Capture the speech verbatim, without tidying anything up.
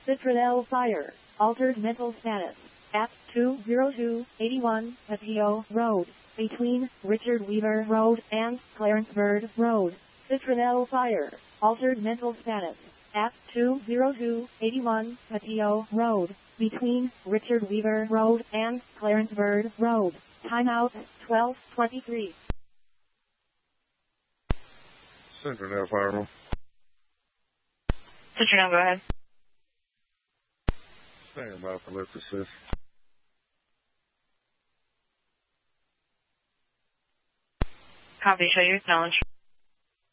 Citronelle Fire. Altered mental status. At two oh two eighty-one Mateo Road. Between Richard Weaver Road and Clarence Bird Road. Citronelle Fire. Altered mental status. At two oh two eighty-one Mateo Road. Between Richard Weaver Road and Clarence Bird Road. Timeout twelve twenty-three. Citronelle Fire Room. Citronelle, go ahead. Stand by for let's assist. Copy, show you acknowledge.